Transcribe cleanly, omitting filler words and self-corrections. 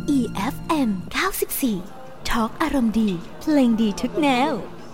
EFM 94 ทอล์กอารมณ์ดีเพลงดีทุกแนว